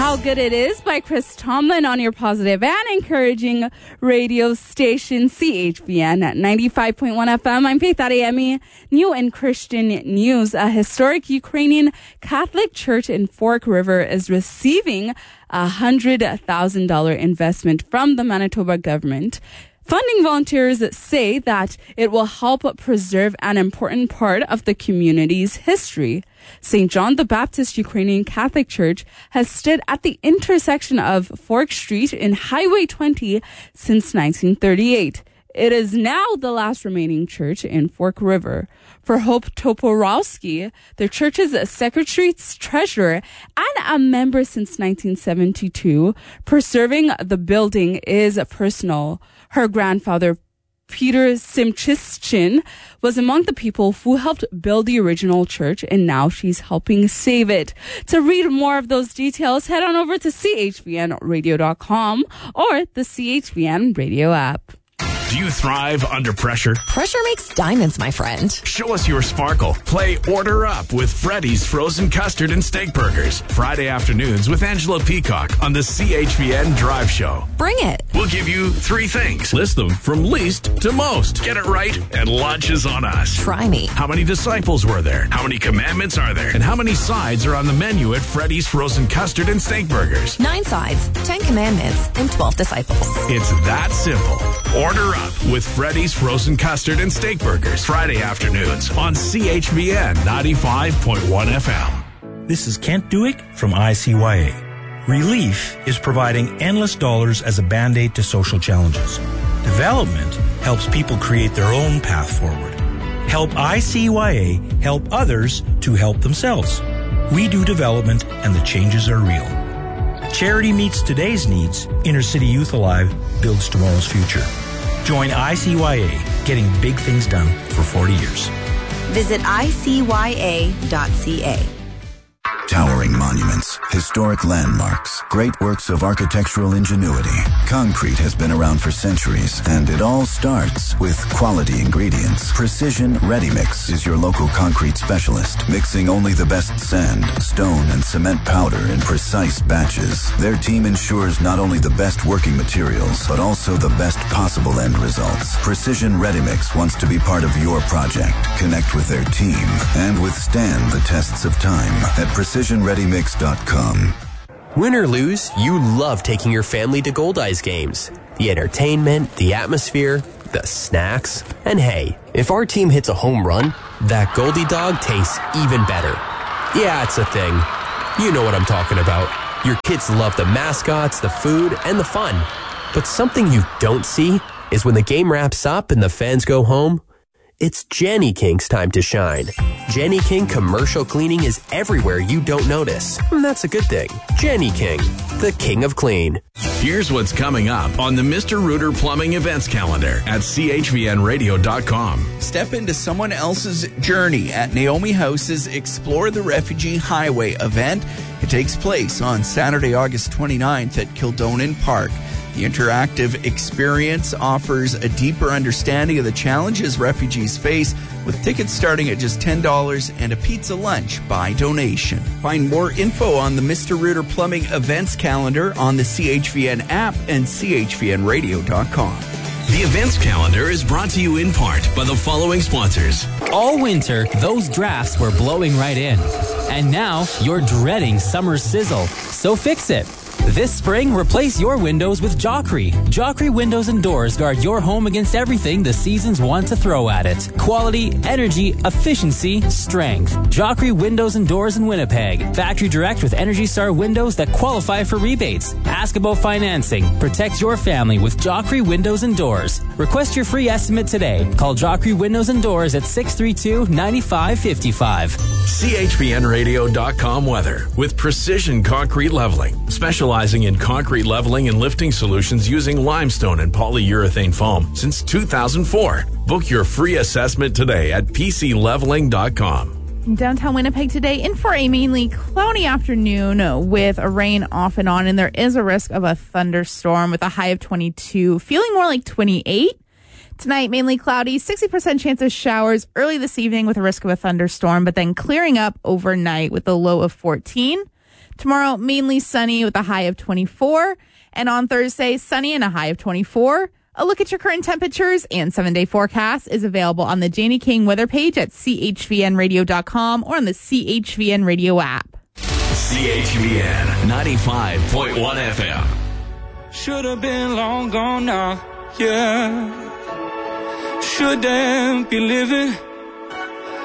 How Good It Is by Chris Tomlin on your positive and encouraging radio station CHBN at 95.1 FM. I'm Faith Adeyemi. New and Christian news. A historic Ukrainian Catholic church in Fork River is receiving a $100,000 investment from the Manitoba government. Funding volunteers say that it will help preserve an important part of the community's history. St. John the Baptist Ukrainian Catholic Church has stood at the intersection of Fork Street and Highway 20 since 1938. It is now the last remaining church in Fork River. For Hope Toporowski, the church's secretary treasurer and a member since 1972, preserving the building is personal. Her grandfather, Peter Simchischin, was among the people who helped build the original church, and now she's helping save it. To read more of those details, head on over to chbnradio.com or the CHBN radio app. Do you thrive under pressure? Pressure makes diamonds, my friend. Show us your sparkle. Play Order Up with Freddy's Frozen Custard and Steak Burgers. Friday afternoons with Angela Peacock on the CHBN Drive Show. Bring it. We'll give you 3 things. List them from least to most. Get it right, and lunch is on us. Try me. How many disciples were there? How many commandments are there? And how many sides are on the menu at Freddy's Frozen Custard and Steak Burgers? 9 sides, 10 commandments, and 12 disciples. It's that simple. Order up with Freddy's Frozen Custard and Steak Burgers. Friday afternoons on CHBN 95.1 FM. This is Kent Duick from ICYA. Relief is providing endless dollars as a Band-Aid to social challenges. Development helps people create their own path forward. Help ICYA help others to help themselves. We do development and the changes are real. Charity meets today's needs. Inner City Youth Alive builds tomorrow's future. Join ICYA, getting big things done for 40 years. Visit icya.ca. Towering monuments, historic landmarks, great works of architectural ingenuity. Concrete has been around for centuries, and it all starts with quality ingredients. Precision Ready Mix is your local concrete specialist, mixing only the best sand, stone, and cement powder in precise batches. Their team ensures not only the best working materials, but also the best possible end results. Precision Ready Mix wants to be part of your project, connect with their team, and withstand the tests of time at PrecisionReadyMix.com. Win or lose, you love taking your family to Goldeyes games. The entertainment, the atmosphere, the snacks. And hey, if our team hits a home run, that Goldie dog tastes even better. Yeah, it's a thing. You know what I'm talking about. Your kids love the mascots, the food, and the fun. But something you don't see is when the game wraps up and the fans go home, it's Jenny King's time to shine. Jenny King commercial cleaning is everywhere you don't notice. And that's a good thing. Jenny King, the king of clean. Here's what's coming up on the Mr. Rooter Plumbing events calendar at chbnradio.com. Step into someone else's journey at Naomi House's Explore the Refugee Highway event. It takes place on Saturday, August 29th at Kildonan Park. The interactive experience offers a deeper understanding of the challenges refugees face, with tickets starting at just $10 and a pizza lunch by donation. Find more info on the Mr. Rooter Plumbing events calendar on the CHVN app and chvnradio.com. The events calendar is brought to you in part by the following sponsors. All winter, those drafts were blowing right in. And now, you're dreading summer sizzle. So fix it. This spring, replace your windows with Joffrey. Joffrey Windows and Doors guard your home against everything the seasons want to throw at it. Quality, energy, efficiency, strength. Joffrey Windows and Doors in Winnipeg. Factory direct with Energy Star windows that qualify for rebates. Ask about financing. Protect your family with Joffrey Windows and Doors. Request your free estimate today. Call Joffrey Windows and Doors at 632-9555. CHBNradio.com weather with Precision Concrete Leveling. Specializing in concrete leveling and lifting solutions using limestone and polyurethane foam since 2004. Book your free assessment today at pcleveling.com. Downtown Winnipeg today in for a mainly cloudy afternoon with rain off and on, and there is a risk of a thunderstorm with a high of 22, feeling more like 28. Tonight, mainly cloudy, 60% chance of showers early this evening with a risk of a thunderstorm, but then clearing up overnight with a low of 14. Tomorrow, mainly sunny with a high of 24. And on Thursday, sunny and a high of 24. A look at your current temperatures and 7-day forecast is available on the Janie King weather page at chvnradio.com or on the CHVN radio app. CHVN 95.1 FM. Should have been long gone now, yeah. Shouldn't be living